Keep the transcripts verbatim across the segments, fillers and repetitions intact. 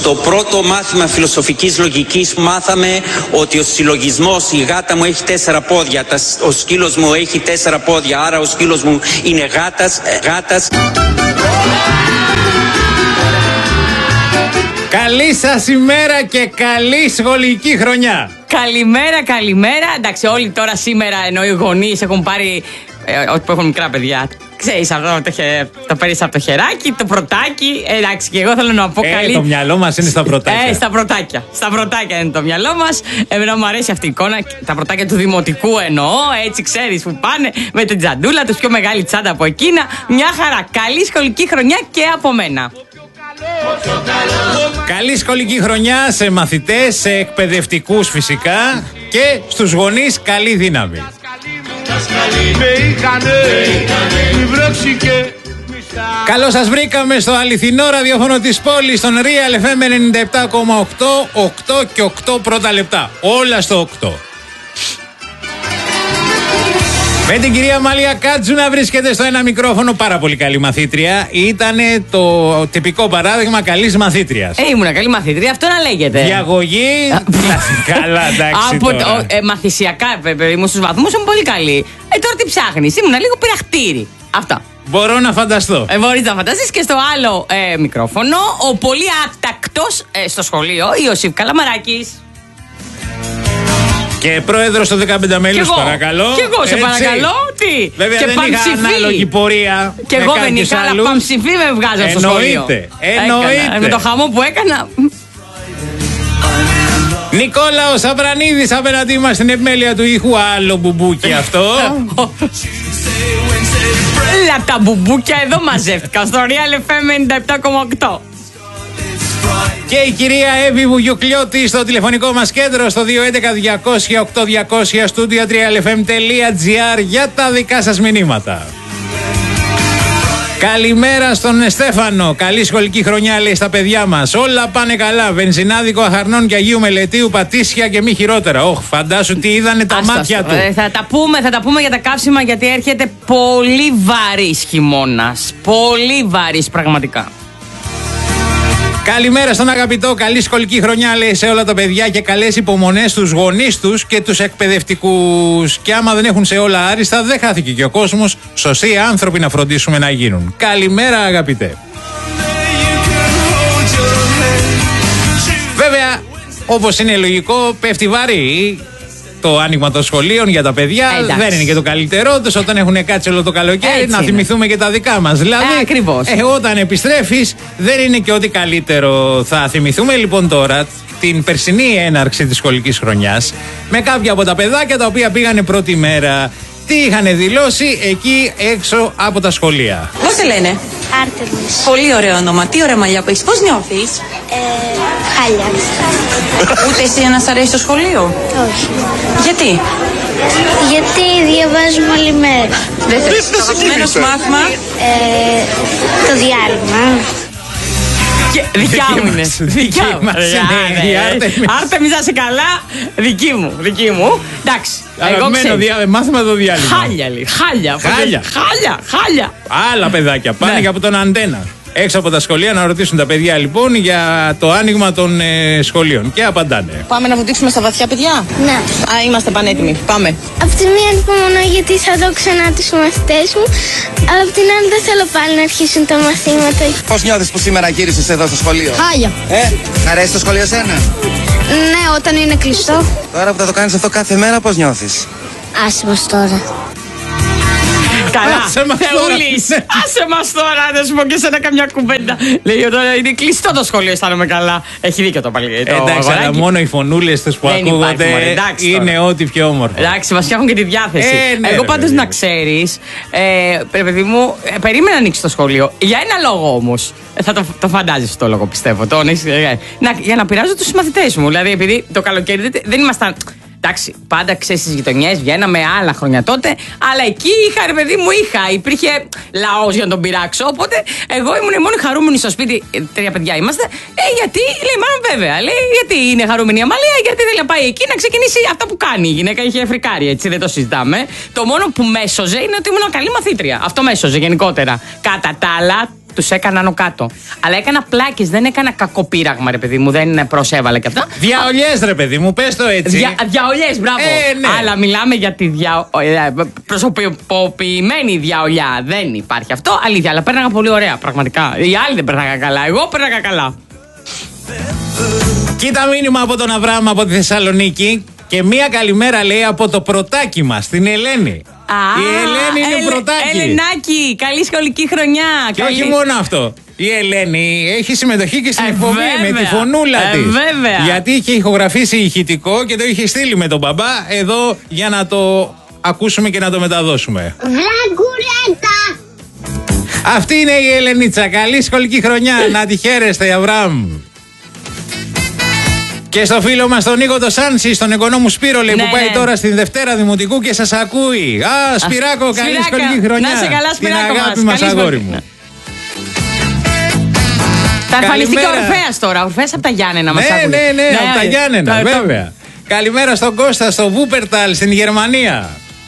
Στο πρώτο μάθημα φιλοσοφικής λογικής μάθαμε ότι ο συλλογισμός, η γάτα μου έχει τέσσερα πόδια, ο σκύλος μου έχει τέσσερα πόδια, άρα ο σκύλος μου είναι γάτας, γάτας. Καλή σας ημέρα και καλή σχολική χρονιά. Καλημέρα, καλημέρα. Εντάξει, όλοι τώρα σήμερα, ενώ οι γονείς έχουν πάρει, ε, όχι που έχουν μικρά παιδιά, ξέρεις, αυτό το, χε, το παίρνεις από το χεράκι, το πρωτάκι. Ε, εντάξει, και εγώ θέλω να πω ε, καλή. Το μυαλό μας είναι στα πρωτάκια. Ε, στα πρωτάκια. Στα πρωτάκια είναι το μυαλό μας. Εμένα μου αρέσει αυτή η εικόνα. Τα πρωτάκια του δημοτικού εννοώ. Έτσι, ξέρεις, που πάνε με την τζαντούλα τους, πιο μεγάλη τσάντα από εκείνα. Μια χαρά. Καλή σχολική χρονιά και από μένα. Καλή σχολική χρονιά σε μαθητές, σε εκπαιδευτικούς φυσικά και στους γονείς καλή δύναμη. Καλώς σας βρήκαμε στο αληθινό ραδιόφωνο της πόλης, στον Real εφ εμ ενενήντα επτά κόμμα οκτώ, οκτώ και οκτώ πρώτα λεπτά. Όλα στο οκτώ. Με την κυρία Μαλία Κάτζου να βρίσκεται στο ένα μικρόφωνο, πάρα πολύ καλή μαθήτρια. Ήτανε το τυπικό παράδειγμα καλής μαθήτριας. Ε, ήμουνα καλή μαθήτρια, αυτό να λέγεται. Διαγωγή. Καλά, εντάξει. Από το, ε, μαθησιακά, παιδί μου, στους βαθμούς ήμουν πολύ καλή. Ε, τώρα τι ψάχνεις, ήμουνα λίγο πειραχτήρι. Αυτά. Μπορώ να φανταστώ. Ε, μπορείς να φανταστείς. Και στο άλλο ε, μικρόφωνο, ο πολύ άτακτος ε, στο σχολείο, Ιωσήφ Καλαμαράκης. Και πρόεδρος των δεκαπέντε μέλους, παρακαλώ. Και εγώ σε έτσι. παρακαλώ, τι. Βέβαια και δεν παμψηφί. είχα ανάλογη πορεία. Και εγώ δεν είχα, αλλά παμψηφί με βγάζω στο σχολείο. Εννοείται, εννοείται. Με το χαμό που έκανα. Νικόλαος Αβρανίδης απέναντί μας στην επιμέλεια του ήχου. Άλλο μπουμπούκι αυτό. Όλα τα μπουμπούκια εδώ μαζεύτηκαν στο Real εφ εμ ενενήντα επτά κόμμα οκτώ. Και η κυρία Εύη Βουγιουκλιώτη στο τηλεφωνικό μας κέντρο στο δύο έντεκα διακόσια οκτώ διακόσια studio real f m dot g r για τα δικά σας μηνύματα. Καλημέρα στον Στέφανο. Καλή σχολική χρονιά, λέει, στα παιδιά μας. Όλα πάνε καλά. Βενζινάδικο Αχαρνών και Αγίου Μελετίου, Πατήσια και μη χειρότερα. Όχ, φαντάσου τι είδανε τα Άστα, μάτια του. Ε, θα, τα πούμε, θα τα πούμε για τα καύσιμα, γιατί έρχεται πολύ βαρύς χειμώνας. Πολύ βαρύς πραγματικά. Καλημέρα στον αγαπητό, καλή σχολική χρονιά, λέει, σε όλα τα παιδιά και καλές υπομονές στους γονείς τους και τους εκπαιδευτικούς. Και άμα δεν έχουν σε όλα άριστα, δεν χάθηκε και ο κόσμος. Σωστοί άνθρωποι να φροντίσουμε να γίνουν. Καλημέρα, αγαπητέ. Βέβαια, όπως είναι λογικό, πέφτει βαρύ το άνοιγμα των σχολείων για τα παιδιά. Εντάξει. Δεν είναι και το καλύτερό τους όταν έχουν κάτσει όλο το καλοκαίρι. Έτσι να είναι. θυμηθούμε και τα δικά μας. Δηλαδή, ε, ακριβώς. Ε, όταν επιστρέφεις, δεν είναι και ό,τι καλύτερο. Θα θυμηθούμε λοιπόν τώρα την περσινή έναρξη της σχολικής χρονιάς με κάποια από τα παιδάκια τα οποία πήγανε πρώτη μέρα. Τι είχαν δηλώσει εκεί έξω από τα σχολεία. Πώς σε λένε? Άρτεμις. Πολύ ωραίο όνομα. Τι ωραία μαλλιά που έχεις. Πώς νιώθεις? Ε, χάλια. Ούτε εσύ να σ' αρέσει το σχολείο? Όχι. Γιατί? Γιατί διαβάζουμε όλη μέρα. Δεν θες το αγαπημένο σου μάθημα? Ε, το διάλειμμα. Και δικιά μου είναι. Δικιά μου. Άρτεμις, να είσαι καλά. Δική μου. Δική μου. Εντάξει. Αγαπημένο μάθημα το διάλειμμα. Χάλια, λέει. Χάλια. Χάλια. Χάλια. Χάλια. Άλλα παιδάκια πάνε και από τον αντένα. Έξω από τα σχολεία να ρωτήσουν τα παιδιά λοιπόν για το άνοιγμα των ε, σχολείων. Και απαντάνε. Πάμε να βουτήξουμε στα βαθιά, παιδιά. Ναι. Α, είμαστε πανέτοιμοι. Πάμε. Απ' τη μία ανυπομονώ γιατί θα δω ξανά τους μαθητές μου, αλλά απ' την άλλη δεν θέλω πάλι να αρχίσουν τα μαθήματα. Πώς νιώθεις που σήμερα γύρισες εδώ στο σχολείο? Χάλια. Ε, αρέσει το σχολείο σένα? Ναι, όταν είναι κλειστό. Τώρα που θα το κάνεις αυτό κάθε μέρα, πώς νιώθεις? Άσε μας τώρα. Καλά, Άσε μας Θεούλης. Άσε μας τώρα, να σου πω και σένα καμιά κουβέντα. Λέει τώρα είναι κλειστό το σχολείο, αισθάνομαι καλά. Έχει δίκιο το παλιό. Εντάξει, αλλά μόνο οι φωνούλες τους που Δεν υπάρχει, ακούγονται μωρέ, εντάξει είναι τώρα. ό,τι πιο όμορφο. Εντάξει, μας φτιάχνουν και τη διάθεση. Ε, ναι, Εγώ ρε, πάντως παιδί. να ξέρεις, ε, παιδί μου, ε, περίμενα να ανοίξει το σχολείο. Για ένα λόγο όμως. Ε, θα το, το φαντάζεσαι το λόγο, πιστεύω. Το, ε, να, για να πειράζω τους μαθητές μου. Δηλαδή, επειδή το καλοκαίρι δεν, δεν ήμασταν. Εντάξει, πάντα ξέρεις στις γειτονιές, βγαίναμε άλλα χρόνια τότε, αλλά εκεί είχα, ρε παιδί μου, είχα, υπήρχε λαός για να τον πειράξω. Οπότε εγώ ήμουν η μόνη χαρούμενη στο σπίτι, τρία παιδιά είμαστε. Ε, γιατί, λέει, μάλλον βέβαια, λέει, γιατί είναι χαρούμενη η Αμαλία, γιατί θέλει να πάει εκεί να ξεκινήσει αυτά που κάνει. Η γυναίκα είχε φρικάρει, έτσι, δεν το συζητάμε. Το μόνο που μέσοζε είναι ότι ήμουν καλή μαθήτρια. Αυτό μέσοζε γενικότερα. Κατά τα άλλα, τους έκανα άνω κάτω. Αλλά έκανα πλάκες, δεν έκανα κακοπείραγμα, ρε παιδί μου, δεν προσέβαλα και αυτά. Διαολιές, ρε παιδί μου, πες το έτσι. Δια, διαολιές, μπράβο. Ε, ναι. Αλλά μιλάμε για τη δια, προσωποποιημένη διαολιά. Δεν υπάρχει αυτό, αλήθεια. Αλλά πέρναγα πολύ ωραία, πραγματικά. Οι άλλοι δεν πέρναγα καλά. Εγώ πέρναγα καλά. Κοίτα μήνυμα από τον Αβραάμ από τη Θεσσαλονίκη. Και μία καλημέρα λέει από το πρωτάκι μας, την Ελένη. Α, η Ελένη είναι Ελε, πρωτάκι. Ελενάκη, καλή σχολική χρονιά. Και καλή... όχι μόνο αυτό. Η Ελένη έχει συμμετοχή και στην Ε, εκπομπή με τη φωνούλα ε, της. βέβαια. Γιατί είχε ηχογραφήσει ηχητικό και το είχε στείλει με τον μπαμπά εδώ για να το ακούσουμε και να το μεταδώσουμε. Βλαγκουρέτα! Αυτή είναι η Ελενίτσα. Καλή σχολική χρονιά. Να τη χαίρεστε, Αβραάμ. Και στο φίλο μας τον Νίκο το Σάνση, στον εγγονό μου Σπύρο, λέει, Ναι, που πάει ναι. τώρα στην Δευτέρα Δημοτικού και σας ακούει. Α, Σπυράκο, καλή Σπυράκα, σχολική χρονιά. να είσαι καλά, την Σπυράκο αγάπη μας. μας, Καλή αγόρι σχολική- μου. Θα εμφανιστεί και ο Καλημέρα. Ορφέας τώρα. Ο Ορφέας από τα Γιάννενα μας Ναι, άκουγε. ναι, ναι, από τα Γιάννενα, το- το- βέβαια. Καλημέρα στον Κώστα, στο Βούπερταλ, στην Γερμανία.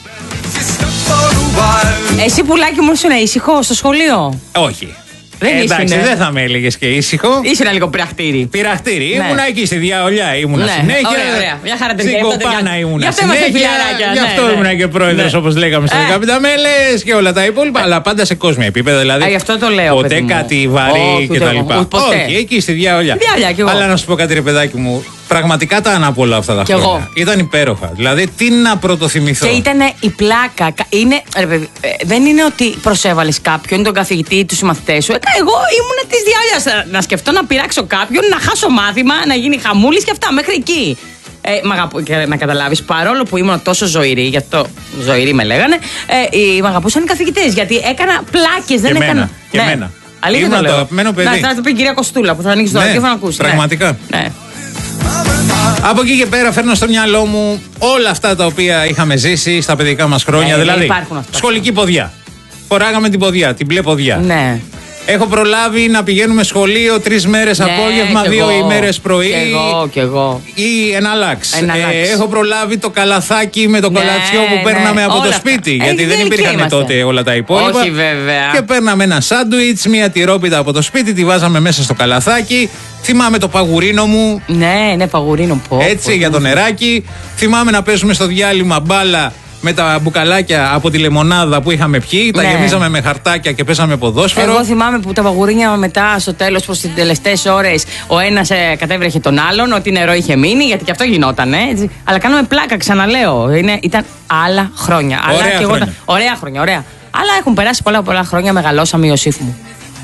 Εσύ, πουλάκι μου, ήσουν ήσυχο στο σχολείο. Όχι. Δεν Ε, εντάξει, ήσουν, ε. δεν θα με έλεγε και ήσυχο. Ήσουν λίγο πειραχτήρι. Πειραχτήρι. Ναι. Ήμουνα εκεί στη Διαολιά. Ήμουνα Ναι, συνέχεια. ωραία, ωραία. Μια χαρά Στην παιδιά, αυτό Κοπάνα τελειά- ήμουνα Γι' αυτό είμαστε συνέχεια. φιλαράκια, Γι' ναι, αυτό ναι. ήμουνα και πρόεδρος, Ναι. όπως λέγαμε στο Ε. δεκαπέντε μέλες και όλα τα υπόλοιπα. Αλλά πάντα σε κόσμιο επίπεδο. Δηλαδή. Α, γι' αυτό το λέω, Ποτέ παιδί μου. κάτι βαρύ Όχι, ούτε κτλ. εγώ, ούτε ποτέ. Όχι, εκεί στη Διαολιά. Διαολιά κι εγώ. Αλλά να σου πω κάτι, ρε παιδάκι μου. Πραγματικά τα αναπολώ αυτά τα Κι χρόνια. εγώ. Ήταν υπέροχα. Δηλαδή, τι να πρωτοθυμηθώ. Και ήταν η πλάκα. Κα- Είναι, ρε παιδί, ε, δεν είναι ότι προσέβαλε κάποιον, τον καθηγητή, του συμμαθητέ σου. Ε, εγώ ήμουν τη διάλεια. Να σκεφτώ να πειράξω κάποιον, να χάσω μάθημα, να γίνει χαμούλη και αυτά μέχρι εκεί. Ε, μ' αγαπώ- και να καταλάβει, παρόλο που ήμουν τόσο ζωηρή, γι' αυτό ζωηρή με λέγανε, ε, οι- μ' αγαπούσαν οι καθηγητές. Γιατί έκανα πλάκες, δεν Και έκανα. εμένα, και εμένα. Αλήθεια Ήμουν το το λέω. αγαπημένο παιδί. Να, να το πει η κυρία Κοστούλα που θα ανοίξει το Ναι, ραδιόφωνο να ακούσει. πραγματικά. Ναι. Ναι. Από εκεί και πέρα φέρνω στο μυαλό μου όλα αυτά τα οποία είχαμε ζήσει στα παιδικά μας χρόνια. Ε, δηλαδή, υπάρχουν αυτά. σχολική ποδιά. Φοράγαμε την ποδιά, την μπλε ποδιά. Ναι. Έχω προλάβει να πηγαίνουμε σχολείο τρεις μέρες Ναι, απόγευμα, κι δύο εγώ. ημέρες πρωί. Κι εγώ, κι εγώ. Ή εναλλάξ. Εναλλάξ. Ε, έχω προλάβει το καλαθάκι με το Ναι, κολατσιό που ναι, παίρναμε από όλα το αυτά. σπίτι. Ε, γιατί δεν ηλικία υπήρχαν είμαστε. τότε όλα τα υπόλοιπα. Όχι, βέβαια. Και παίρναμε ένα σάντουιτς, μία τυρόπιτα από το σπίτι, τη βάζαμε μέσα στο καλαθάκι. Θυμάμαι το παγουρίνο μου. Ναι, ναι, παγουρίνο πω. Έτσι, πω, για το νεράκι. Θυμάμαι να παίζουμε στο διάλειμμα μπάλα με τα μπουκαλάκια από τη λεμονάδα που είχαμε πιει. Τα Ναι. γεμίζαμε με χαρτάκια και παίζαμε ποδόσφαιρο. Εγώ θυμάμαι που τα παγουρίνια μετά στο τέλος προς τις τελευταίες ώρες ο ένας ε, κατέβρεχε τον άλλον, ότι νερό είχε μείνει, γιατί και αυτό γινόταν, ε, έτσι. Αλλά κάναμε πλάκα, ξαναλέω. Είναι, ήταν άλλα χρόνια. Ωραία Αλλά και εγώ χρόνια. τα- ωραία χρόνια, ωραία. Αλλά έχουν περάσει πολλά πολλά χρόνια, μεγαλώσαμε, Ιωσήφ μου.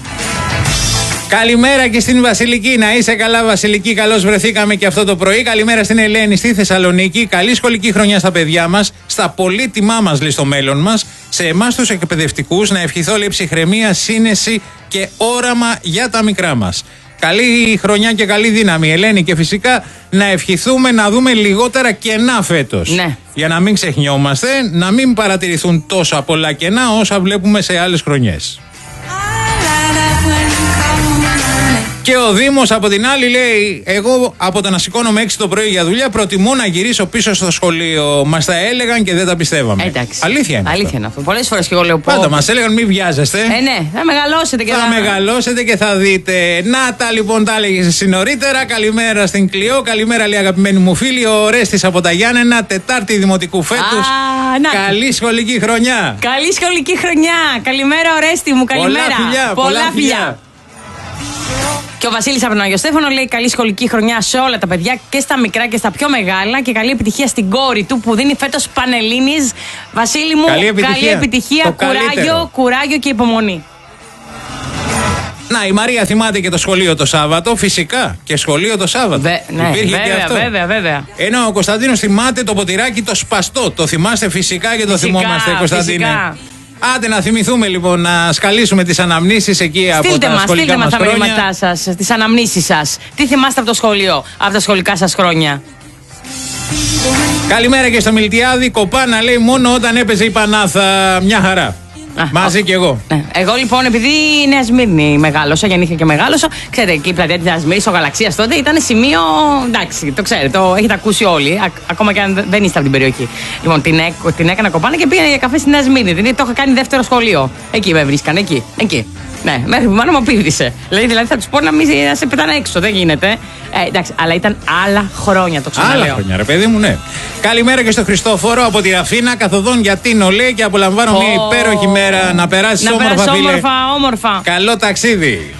Καλημέρα και στην Βασιλική. Να είσαι καλά, Βασιλική. Καλώς βρεθήκαμε και αυτό το πρωί. Καλημέρα στην Ελένη στη Θεσσαλονίκη. Καλή σχολική χρονιά στα παιδιά μας. Στα πολύτιμά μας, λέει, στο μέλλον μας. Σε εμάς τους εκπαιδευτικούς να ευχηθώ, λέει, ψυχραιμία, σύνεση και όραμα για τα μικρά μας. Καλή χρονιά και καλή δύναμη, Ελένη. Και φυσικά να ευχηθούμε να δούμε λιγότερα κενά φέτος. Ναι. Για να μην ξεχνιόμαστε, να μην παρατηρηθούν τόσα πολλά κενά όσα βλέπουμε σε άλλες χρονιές. Και ο Δήμος από την άλλη λέει: εγώ από το να σηκώνομαι έξι το πρωί για δουλειά προτιμώ να γυρίσω πίσω στο σχολείο. Μας τα έλεγαν και δεν τα πιστεύαμε. Εντάξει. Αλήθεια είναι. Αλήθεια αυτό. είναι αυτό. Πολλές φορές και εγώ λέω πω. Πάντα μας έλεγαν: μην βιάζεστε. Ε, ναι, θα μεγαλώσετε και Θα μεγαλώσετε και θα δείτε. Να τα λοιπόν, τα έλεγε εσύ νωρίτερα. Καλημέρα στην Κλειό. Καλημέρα, λέει, αγαπημένη μου φίλη. Ο Ρέστης από τα Γιάννενα, Τετάρτη Δημοτικού φέτος. Α, να. Καλή σχολική χρονιά. Καλή σχολική χρονιά. Καλημέρα, Ορέστη μου. Καλημέρα. Πολλά φιλιά, πολλά φιλιά. Και ο Βασίλης από τον Αγιο Στέφανο λέει: καλή σχολική χρονιά σε όλα τα παιδιά και στα μικρά και στα πιο μεγάλα. Και καλή επιτυχία στην κόρη του που δίνει φέτος Πανελλήνιες. Βασίλη μου, Καλή επιτυχία. επιτυχία, Το κουράγιο, καλύτερο. κουράγιο και υπομονή. Να, η Μαρία θυμάται και το σχολείο το Σάββατο. Φυσικά και σχολείο το Σάββατο. Βε, ναι, Υπήρχε βέβαια, και αυτό. βέβαια, βέβαια. Ενώ ο Κωνσταντίνος θυμάται το ποτηράκι το σπαστό. Το θυμάστε φυσικά και το Φυσικά, θυμόμαστε, Κωνσταντίνε. φυσικά. Άντε να θυμηθούμε λοιπόν να σκαλίσουμε τις αναμνήσεις εκεί από Στείλτε τα μας, σχολικά στείλτε μας μας τα χρόνια. μηνύματά σας, τις αναμνήσεις σας. Τι θυμάστε από το σχολείο, από τα σχολικά σας χρόνια. Καλημέρα και στο Μιλτιάδη. Κοπάνα, λέει, μόνο όταν έπαιζε η Πανάθα. Μια χαρά. Α, Μαζί ο- κι εγώ. Ναι. Εγώ λοιπόν, επειδή η Νέα Σμύρνη μεγάλωσα, γεννήθηκα και μεγάλωσα, ξέρετε, εκεί η πλατεία τη Νέα Σμύρνη, ο Γαλαξία τότε ήταν σημείο. Εντάξει, το ξέρετε, το έχετε ακούσει όλοι, α, ακόμα και αν δεν είστε από την περιοχή. Λοιπόν, την, έκ- την έκανα κοπάνα και πήγα για καφέ στη Νέα Σμύρνη. Δηλαδή το είχα κάνει δεύτερο σχολείο. Εκεί με βρίσκαν, εκεί. εκεί. Ναι, μέχρι που η μάνα μου πήδησε. Λέει, δηλαδή θα του πω να μην να σε πετάνε έξω. Δεν γίνεται. Ε, εντάξει, αλλά ήταν άλλα χρόνια, το ξαναλέω. Άλλα χρόνια, ρε παιδί μου, ναι. Καλημέρα και στο Χριστόφορο από τη Ραφίνα, καθοδόν για την Ολέ και απολαμβάνω oh. μια υπέροχη μέρα. Να περάσει όμορφα, περάσεις φίλε. όμορφα, όμορφα. Καλό ταξίδι.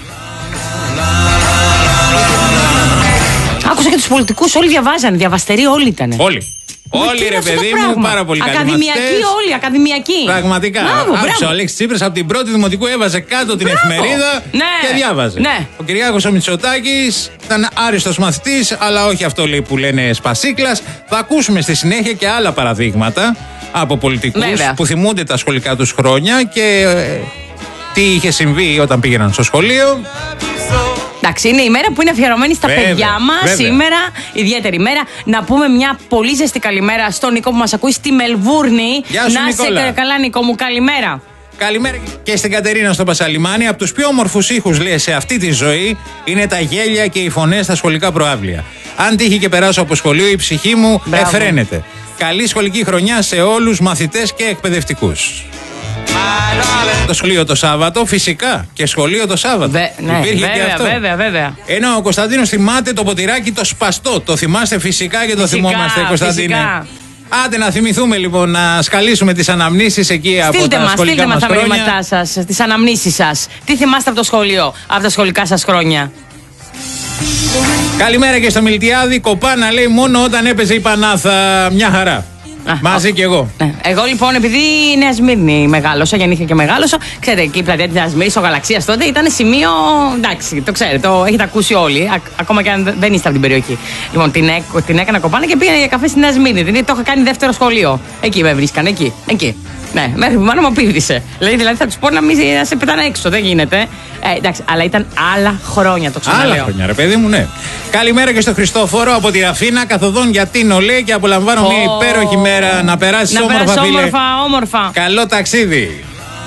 Άκουσα και τους πολιτικούς, όλοι διαβάζανε. Διαβαστεροί όλοι ήταν. Όλοι. Όλοι ρε παιδί μου, πάρα πολύ καλοί. Ακαδημιακοί όλοι, ακαδημιακοί. Πραγματικά. Άκουσα ο Αλέξης Τσίπρας από την πρώτη δημοτικού έβαζε κάτω την μπράβο. εφημερίδα ναι. και διάβαζε. Ναι. Ο Κυριάκος ο Μητσοτάκης ήταν άριστος μαθητής, αλλά όχι αυτό λέει που λένε σπασίκλας. Θα ακούσουμε στη συνέχεια και άλλα παραδείγματα από πολιτικούς Βέβαια. που θυμούνται τα σχολικά τους χρόνια και ε, τι είχε συμβεί όταν πήγαιναν στο σχολείο. Εντάξει, είναι η μέρα που είναι αφιερωμένη στα βέβαια, παιδιά μας. Σήμερα, ιδιαίτερη μέρα. Να πούμε μια πολύ ζεστή καλημέρα στον Νικό που μας ακούει στη Μελβούρνη. Γεια σου, να είσαι καλά, Νικό μου, καλημέρα. Καλημέρα και στην Κατερίνα στο Πασαλιμάνι. Από τους πιο όμορφους ήχους, λέει, σε αυτή τη ζωή είναι τα γέλια και οι φωνές στα σχολικά προαύλια. Αν τύχει και περάσω από σχολείο, η ψυχή μου Μπράβο. εφραίνεται. Καλή σχολική χρονιά σε όλους, μαθητές και εκπαιδευτικούς. Το σχολείο το Σάββατο, φυσικά. Και σχολείο το Σάββατο. Βε, ναι, Υπήρχε βέβαια, και αυτό. βέβαια, βέβαια. Ενώ ο Κωνσταντίνος θυμάται το ποτηράκι το σπαστό. Το θυμάστε φυσικά και το φυσικά, θυμόμαστε, Κωνσταντίνε. Φυσικά. Άντε να θυμηθούμε λοιπόν, να σκαλίσουμε τις αναμνήσεις εκεί στείλτε από τα μας, σχολικά μας χρόνια. Στείλτε μας τα μηνύματά σας, τις αναμνήσεις σας. Τι θυμάστε από το σχολείο, από τα σχολικά σας χρόνια. Καλημέρα και στο Μιλτιάδη. Κοπάνα λέει μόνο όταν έπαιζε η Πανάθα. Μια χαρά. Α, Μαζί ο, και εγώ. Ναι. Εγώ λοιπόν, επειδή η Νέα Σμύρνη μεγάλωσα, γεννήθηκα και μεγάλωσα, ξέρετε, εκεί η πλατεία τη Νέα Σμύρνη, ο Γαλαξίας τότε ήταν σημείο. Εντάξει, το ξέρετε, το έχετε ακούσει όλοι, α, ακόμα και αν δεν είστε από την περιοχή. Λοιπόν, την, έ, την έκανα κοπάνα και πήγα για καφέ στη Νέα Σμύρνη. Δηλαδή το είχα κάνει δεύτερο σχολείο. Εκεί με βρίσκαν, εκεί. εκεί. Ναι, μέχρι που η μάνα μου πήδησε. Λέει, δηλαδή θα του πω να μην να σε πετάνε έξω. Δεν γίνεται. Ε, εντάξει, αλλά ήταν άλλα χρόνια, το ξαναλέω. Άλλα χρόνια, ρε παιδί μου, ναι. Καλημέρα και στο Χριστόφορο από τη Ραφίνα, καθοδόν για την Ολέ και απολαμβάνω oh. μια υπέροχη μέρα. Να περάσει όμορφα, φίλε. όμορφα, όμορφα. Καλό ταξίδι.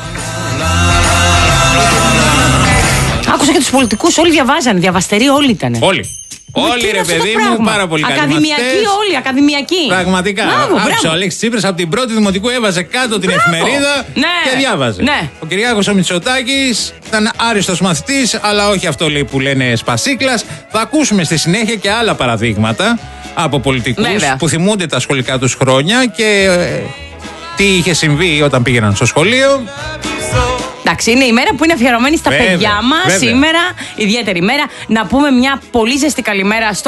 Άκουσα και τους πολιτικούς, όλοι διαβάζανε. Διαβαστεροί όλοι ήταν. Όλοι. Όλοι ρε παιδί μου, πάρα πολύ καλοί. Ακαδημιακοί όλοι, ακαδημιακοί. Πραγματικά. Άκουσα ο Αλέξης Τσίπρας από την πρώτη δημοτικού έβαζε κάτω την μπράβο. εφημερίδα ναι. και διάβαζε. Ναι. Ο Κυριάκος ο Μητσοτάκης ήταν άριστος μαθητής, αλλά όχι αυτό λέει που λένε σπασίκλας. Θα ακούσουμε στη συνέχεια και άλλα παραδείγματα από πολιτικούς Βέβαια. που θυμούνται τα σχολικά τους χρόνια και ε, τι είχε συμβεί όταν πήγαιναν στο σχολείο. Εντάξει, είναι η μέρα που είναι αφιερωμένη στα βέβαια, παιδιά μας. Σήμερα, ιδιαίτερη μέρα. Να πούμε μια πολύ ζεστή καλημέρα στο